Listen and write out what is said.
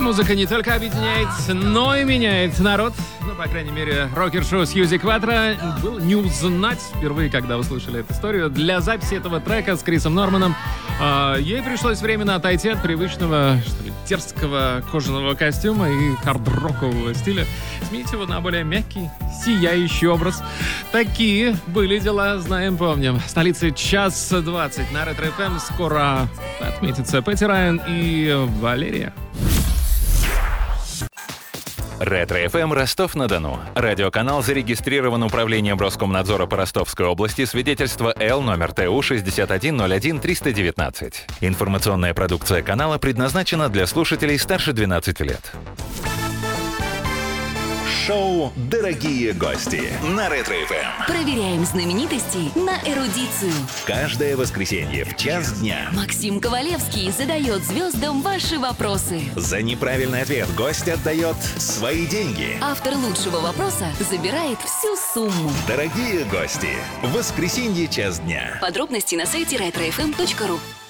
Музыка не только объединяет, но и меняет народ. Ну, по крайней мере, рокер-шоу Сьюзи Кватро было не узнать впервые, когда услышали эту историю. Для записи этого трека с Крисом Норманом ей пришлось временно отойти от привычного, что ли, дерзкого кожаного костюма и хард-рокового стиля. Сменить его на более мягкий, сияющий образ. Такие были дела, знаем, помним. В столице 1:20 на Ретро ФМ скоро отметится Пэтти Райан и Валерия. Ретро-ФМ Ростов-на-Дону. Радиоканал зарегистрирован Управлением Роскомнадзора по Ростовской области, свидетельство Л номер ТУ 6101-319. Информационная продукция канала предназначена для слушателей старше 12 лет. Шоу «Дорогие гости» на Ретро-ФМ. Проверяем знаменитостей на эрудицию. Каждое воскресенье в 1:00 дня. Максим Ковалевский задает звездам ваши вопросы. За неправильный ответ гость отдает свои деньги. Автор лучшего вопроса забирает всю сумму. Дорогие гости, в воскресенье 1:00 дня. Подробности на сайте retrofm.ru.